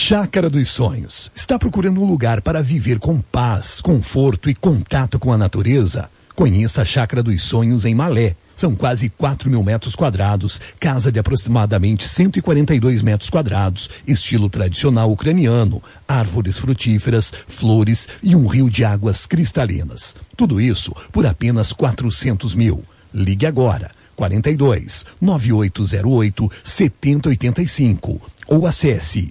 Chácara dos Sonhos. Está procurando um lugar para viver com paz, conforto e contato com a natureza? Conheça a Chácara dos Sonhos em Malé. São quase 4.000 metros quadrados, casa de aproximadamente 142 metros quadrados, estilo tradicional ucraniano, árvores frutíferas, flores e um rio de águas cristalinas. Tudo isso por apenas 400 mil. Ligue agora, 42 9808 7085 ou acesse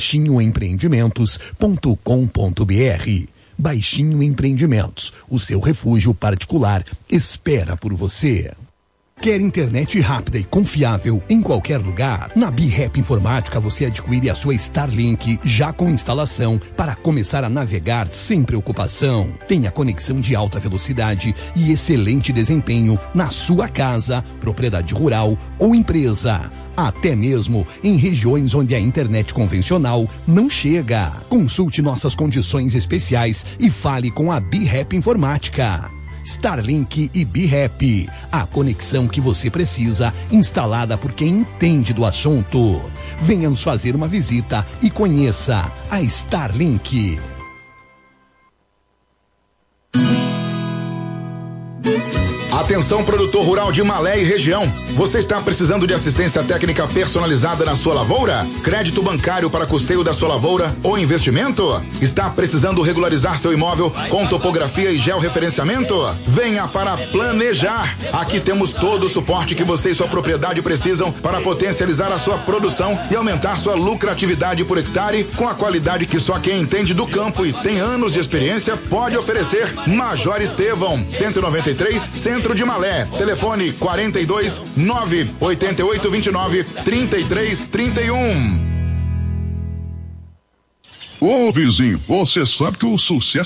baixinhoempreendimentos.com.br. Baixinho Empreendimentos, o seu refúgio particular, espera por você. Quer internet rápida e confiável em qualquer lugar? Na BeHap Informática você adquire a sua Starlink já com instalação para começar a navegar sem preocupação. Tenha conexão de alta velocidade e excelente desempenho na sua casa, propriedade rural ou empresa. Até mesmo em regiões onde a internet convencional não chega. Consulte nossas condições especiais e fale com a BeHap Informática. Starlink e BeHap, a conexão que você precisa, instalada por quem entende do assunto. Venha nos fazer uma visita e conheça a Starlink. Atenção, produtor rural de Malé e região. Você está precisando de assistência técnica personalizada na sua lavoura? Crédito bancário para custeio da sua lavoura ou investimento? Está precisando regularizar seu imóvel com topografia e georreferenciamento? Venha para Planejar. Aqui temos todo o suporte que você e sua propriedade precisam para potencializar a sua produção e aumentar sua lucratividade por hectare com a qualidade que só quem entende do campo e tem anos de experiência pode oferecer. Major Estevão, 193, Centro de Malé. Telefone 42 988 29 33 31. Ô vizinho, você sabe que o sucesso